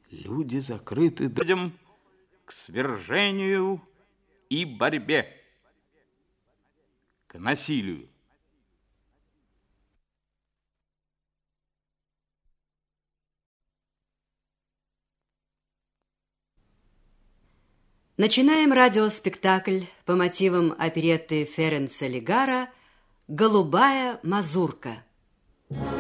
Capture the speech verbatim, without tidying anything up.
Люди закрыты дадим к свержению и борьбе, к насилию. Начинаем радиоспектакль по мотивам оперетты Ференца Лигара «Голубая мазурка».